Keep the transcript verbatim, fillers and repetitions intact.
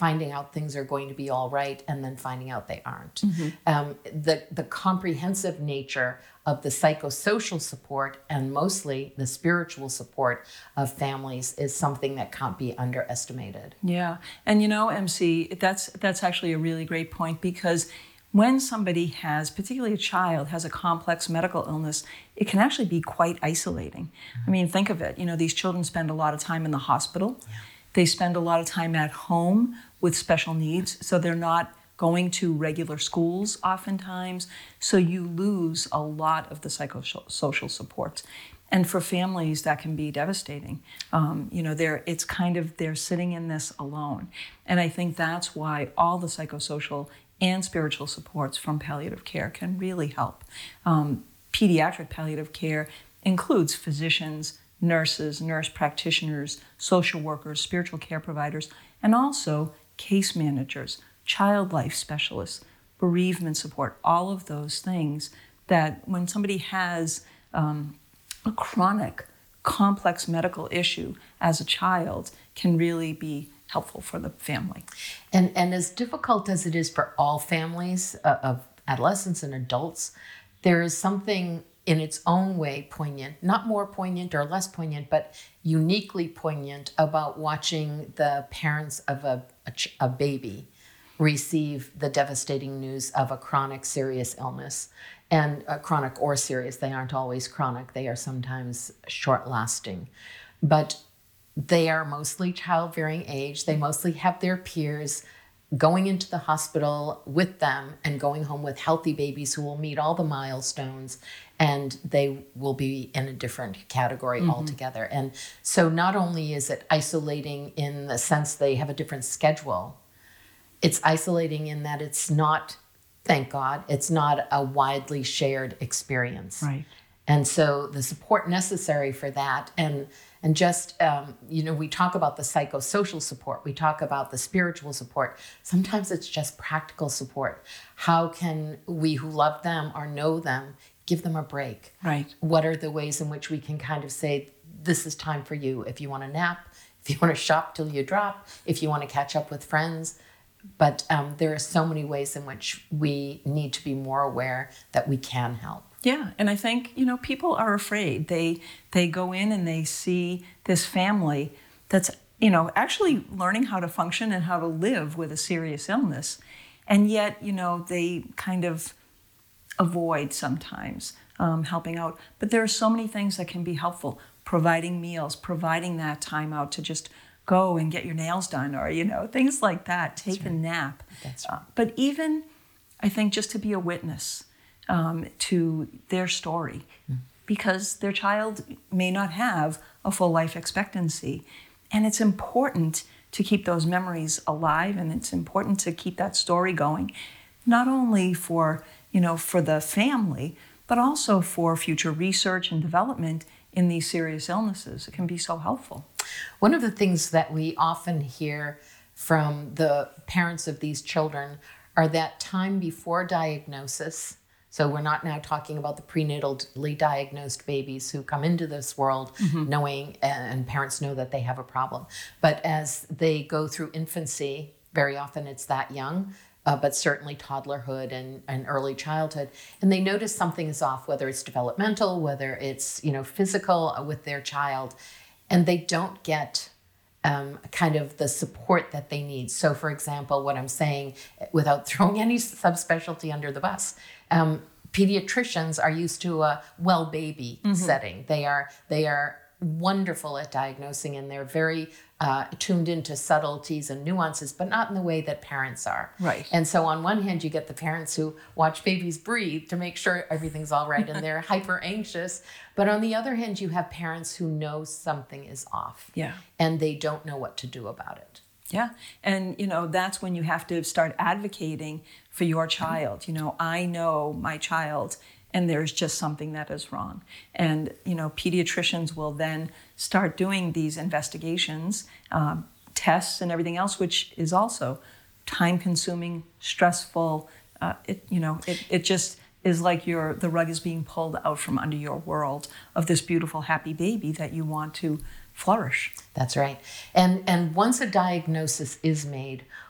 finding out things are going to be all right and then finding out they aren't. Mm-hmm. Um, the, the comprehensive nature of the psychosocial support and mostly the spiritual support of families is something that can't be underestimated. Yeah. And you know, M C, that's that's actually a really great point, because when somebody has, particularly a child, has a complex medical illness, it can actually be quite isolating. Mm-hmm. I mean, think of it. You know, these children spend a lot of time in the hospital. Yeah. They spend a lot of time at home with special needs, so they're not going to regular schools oftentimes. So you lose a lot of the psychosocial supports. And for families, that can be devastating. Um, you know, they're, it's kind of, they're sitting in this alone. And I think that's why all the psychosocial and spiritual supports from palliative care can really help. Um, pediatric palliative care includes physicians, nurses, nurse practitioners, social workers, spiritual care providers, and also case managers, child life specialists, bereavement support, all of those things that when somebody has um, a chronic, complex medical issue as a child can really be helpful for the family. And and as difficult as it is for all families uh, of adolescents and adults, there is something in its own way poignant, not more poignant or less poignant, but uniquely poignant about watching the parents of a, a, a baby receive the devastating news of a chronic, serious illness. And uh, chronic or serious, they aren't always chronic, they are sometimes short-lasting. But they are mostly childbearing age. They mostly have their peers going into the hospital with them and going home with healthy babies who will meet all the milestones, and they will be in a different category mm-hmm. altogether. And so not only is it isolating in the sense they have a different schedule, it's isolating in that it's not, thank God, it's not a widely shared experience. Right. And so the support necessary for that, and and just, um, you know, we talk about the psychosocial support, we talk about the spiritual support. Sometimes it's just practical support. How can we who love them or know them give them a break? Right. What are the ways in which we can kind of say, this is time for you, if you want to nap, if you want to shop till you drop, if you want to catch up with friends. But um, there are so many ways in which we need to be more aware that we can help. Yeah, and I think, you know, people are afraid. They they go in and they see this family that's, you know, actually learning how to function and how to live with a serious illness. And yet, you know, they kind of avoid sometimes um, helping out. But there are so many things that can be helpful. Providing meals, providing that time out to just go and get your nails done, or, you know, things like that. Take That's right. a nap. That's right. Uh, but even, I think, just to be a witness um, to their story, mm. because their child may not have a full life expectancy. And it's important to keep those memories alive, and it's important to keep that story going, not only for, you know, for the family, but also for future research and development in these serious illnesses. It can be so helpful. One of the things that we often hear from the parents of these children are that time before diagnosis. So we're not now talking about the prenatally diagnosed babies who come into this world mm-hmm. knowing, and parents know that they have a problem. But as they go through infancy, very often it's that young, uh, but certainly toddlerhood and, and early childhood, and they notice something is off, whether it's developmental, whether it's, you know, physical with their child, and they don't get um, kind of the support that they need. So, for example, what I'm saying, without throwing any subspecialty under the bus, um, pediatricians are used to a well baby mm-hmm. setting. They are they are wonderful at diagnosing, and they're very uh, tuned into subtleties and nuances, but not in the way that parents are. Right. And so on one hand, you get the parents who watch babies breathe to make sure everything's all right, and they're hyper anxious. But on the other hand, you have parents who know something is off. Yeah. And they don't know what to do about it. Yeah. And, you know, that's when you have to start advocating for your child. You know, I know my child, and there's just something that is wrong. And, you know, pediatricians will then start doing these investigations, um, tests and everything else, which is also time-consuming, stressful. Uh, it, you know, it, it just is like your the rug is being pulled out from under your world of this beautiful, happy baby that you want to flourish. That's right. And and once a diagnosis is made,